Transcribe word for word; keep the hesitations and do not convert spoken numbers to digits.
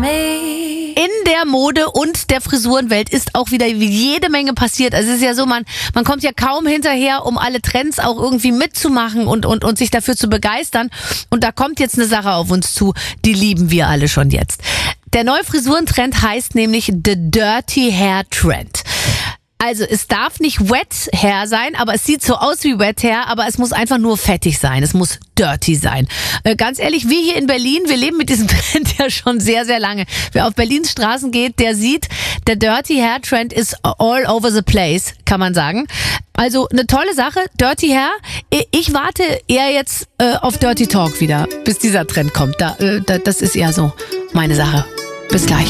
me. In der Mode und der Frisurenwelt ist auch wieder jede Menge passiert. Also es ist ja so, man, man kommt ja kaum hinterher, um alle Trends auch irgendwie mitzumachen und, und, und sich dafür zu begeistern. Und da kommt jetzt eine Sache auf uns zu, die lieben wir alle schon jetzt. Der neue Frisurentrend heißt nämlich The Dirty Hair Trend. Also es darf nicht Wet Hair sein, aber es sieht so aus wie Wet Hair, aber es muss einfach nur fettig sein. Es muss dirty sein. Äh, ganz ehrlich, wir hier in Berlin, wir leben mit diesem Trend ja schon sehr, sehr lange. Wer auf Berlins Straßen geht, der sieht, der Dirty Hair Trend ist all over the place, kann man sagen. Also eine tolle Sache, Dirty Hair. Ich warte eher jetzt äh, auf Dirty Talk wieder, bis dieser Trend kommt. Da, äh, da, das ist eher so meine Sache. Bis gleich.